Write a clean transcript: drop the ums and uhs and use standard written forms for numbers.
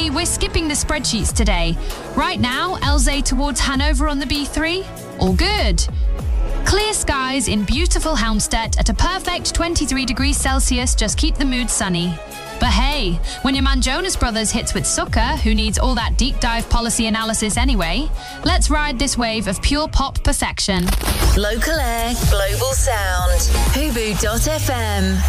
Hey, we're skipping the spreadsheets today. Right now, Elzey towards Hanover on the B3. All good. Clear skies in beautiful Helmstedt at a perfect 23 degrees Celsius. Just keep the mood sunny. But hey, when your man Jonas Brothers hits with Sucker, who needs all that deep dive policy analysis anyway, let's ride this wave of pure pop perfection. Local air, global sound. Hubu.fm.